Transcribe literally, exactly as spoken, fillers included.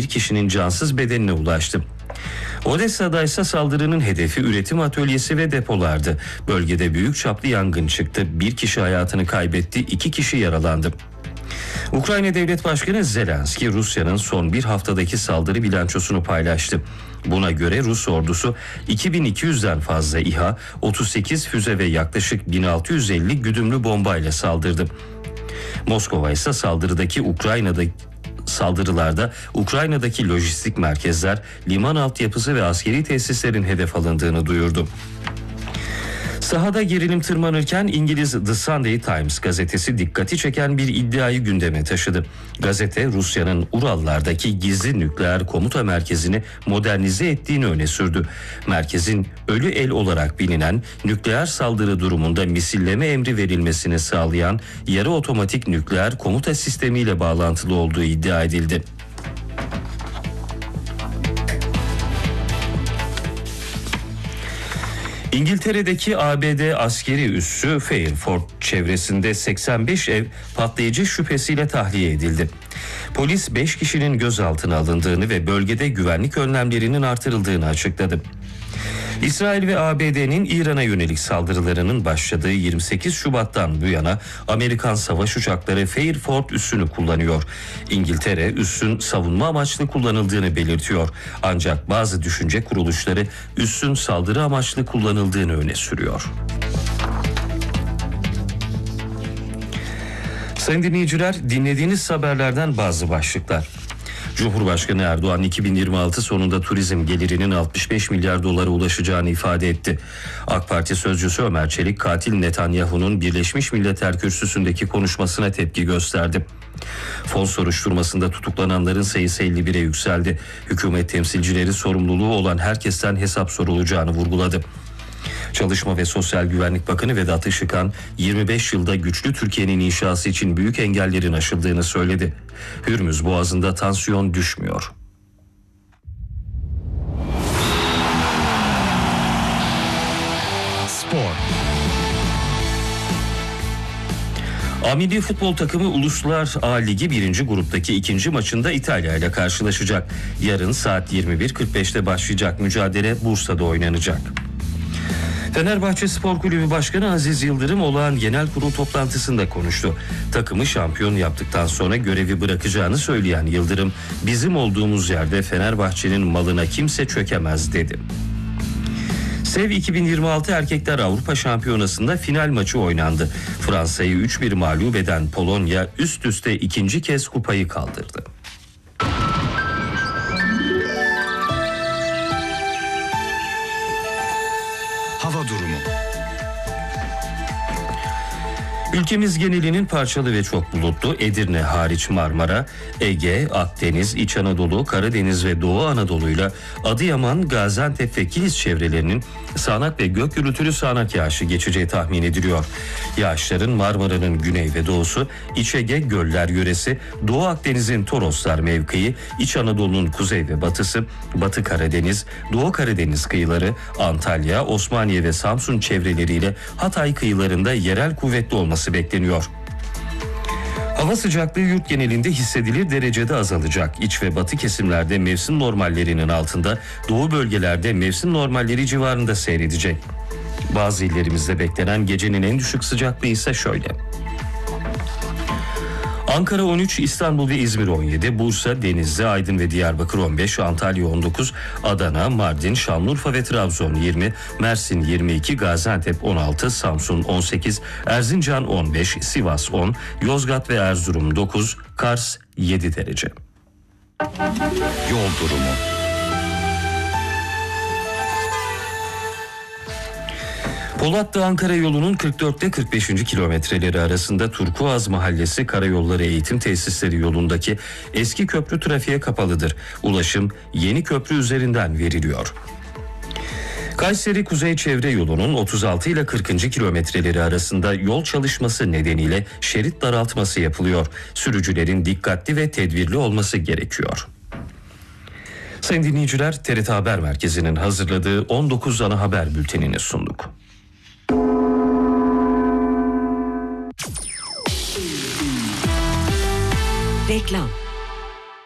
bir kişinin cansız bedenine ulaştı. Odessa'da ise saldırının hedefi üretim atölyesi ve depolardı. Bölgede büyük çaplı yangın çıktı. Bir kişi hayatını kaybetti, iki kişi yaralandı. Ukrayna Devlet Başkanı Zelenski, Rusya'nın son bir haftadaki saldırı bilançosunu paylaştı. Buna göre Rus ordusu iki bin iki yüzden fazla İHA, otuz sekiz füze ve yaklaşık bin altı yüz elli güdümlü bombayla saldırdı. Moskova ise saldırıdaki Ukrayna'da saldırılarda Ukrayna'daki lojistik merkezler, liman altyapısı ve askeri tesislerin hedef alındığını duyurdu. Sahada gerilim tırmanırken İngiliz The Sunday Times gazetesi dikkati çeken bir iddiayı gündeme taşıdı. Gazete, Rusya'nın Urallardaki gizli nükleer komuta merkezini modernize ettiğini öne sürdü. Merkezin ölü el olarak bilinen, nükleer saldırı durumunda misilleme emri verilmesini sağlayan yarı otomatik nükleer komuta sistemiyle bağlantılı olduğu iddia edildi. İngiltere'deki A B D askeri üssü Fairford çevresinde seksen beş ev patlayıcı şüphesiyle tahliye edildi. Polis beş kişinin gözaltına alındığını ve bölgede güvenlik önlemlerinin artırıldığını açıkladı. İsrail ve A B D'nin İran'a yönelik saldırılarının başladığı yirmi sekiz Şubat'tan bu yana Amerikan savaş uçakları Fairford üssünü kullanıyor. İngiltere üssün savunma amaçlı kullanıldığını belirtiyor. Ancak bazı düşünce kuruluşları üssün saldırı amaçlı kullanıldığını öne sürüyor. Sayın dinleyiciler, dinlediğiniz haberlerden bazı başlıklar. Cumhurbaşkanı Erdoğan iki bin yirmi altı sonunda turizm gelirinin altmış beş milyar dolara ulaşacağını ifade etti. AK Parti sözcüsü Ömer Çelik, katil Netanyahu'nun Birleşmiş Milletler Kürsüsü'ndeki konuşmasına tepki gösterdi. Fon soruşturmasında tutuklananların sayısı elli bire yükseldi. Hükümet temsilcileri sorumluluğu olan herkesten hesap sorulacağını vurguladı. Çalışma ve Sosyal Güvenlik Bakanı Vedat Işıkhan, yirmi beş yılda güçlü Türkiye'nin inşası için büyük engellerin aşıldığını söyledi. Hürmüz Boğazı'nda tansiyon düşmüyor. Spor. A Milli Futbol takımı Uluslar A Ligi birinci gruptaki ikinci maçında İtalya ile karşılaşacak. Yarın saat yirmi bir kırk beşte başlayacak mücadele Bursa'da oynanacak. Fenerbahçe Spor Kulübü Başkanı Aziz Yıldırım olağan genel kurul toplantısında konuştu. Takımı şampiyon yaptıktan sonra görevi bırakacağını söyleyen Yıldırım, bizim olduğumuz yerde Fenerbahçe'nin malına kimse çökemez dedi. Sev iki bin yirmi altı Erkekler Avrupa Şampiyonası'nda final maçı oynandı. Fransa'yı üç bir mağlup eden Polonya üst üste ikinci kez kupayı kaldırdı. Hava durumu. Ülkemiz genelinin parçalı ve çok bulutlu. Edirne hariç Marmara, Ege, Akdeniz, İç Anadolu, Karadeniz ve Doğu Anadolu'yla Adıyaman, Gaziantep ve Kilis çevrelerinin sağanak ve gök gürültülü sağanak yağışı geçeceği tahmin ediliyor. Yağışların Marmara'nın güney ve doğusu, İç Ege, Göller yöresi, Doğu Akdeniz'in Toroslar mevkii, İç Anadolu'nun kuzey ve batısı, Batı Karadeniz, Doğu Karadeniz kıyıları, Antalya, Osmaniye ve Samsun çevreleriyle Hatay kıyılarında yerel kuvvetli olması bekleniyor. Hava sıcaklığı yurt genelinde hissedilir derecede azalacak. İç ve batı kesimlerde mevsim normallerinin altında, doğu bölgelerde mevsim normalleri civarında seyredecek. Bazı illerimizde beklenen gecenin en düşük sıcaklığı ise şöyle. Ankara on üç, İstanbul ve İzmir on yedi, Bursa, Denizli, Aydın ve Diyarbakır on beş, Antalya on dokuz, Adana, Mardin, Şanlıurfa ve Trabzon yirmi, Mersin yirmi iki, Gaziantep on altı, Samsun on sekiz, Erzincan on beş, Sivas on, Yozgat ve Erzurum dokuz, Kars yedi derece. Yol durumu. Polatlı Ankara yolunun kırk dörtte kırk beşinci kilometreleri arasında Turkuaz Mahallesi Karayolları Eğitim Tesisleri yolundaki eski köprü trafiğe kapalıdır. Ulaşım yeni köprü üzerinden veriliyor. Kayseri Kuzey Çevre Yolu'nun otuz altı ile kırkıncı kilometreleri arasında yol çalışması nedeniyle şerit daraltması yapılıyor. Sürücülerin dikkatli ve tedbirli olması gerekiyor. Sayın dinleyiciler, T R T Haber Merkezi'nin hazırladığı on dokuz ana haber bültenini sunduk. Reklam.